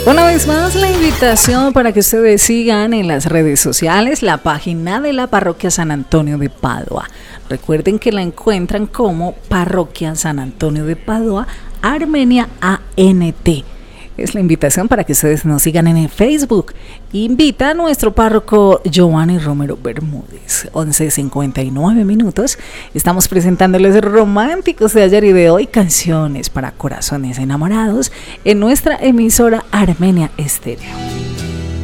Una vez más, la invitación para que ustedes sigan en las redes sociales la página de la Parroquia San Antonio de Padua. Recuerden que la encuentran como Parroquia San Antonio de Padua, Armenia ANT. Es la invitación para que ustedes nos sigan en el Facebook. Invita a nuestro párroco Giovanni Romero Bermúdez. 11:59. Estamos presentándoles románticos de ayer y de hoy, canciones para corazones enamorados en nuestra emisora Armenia Estéreo.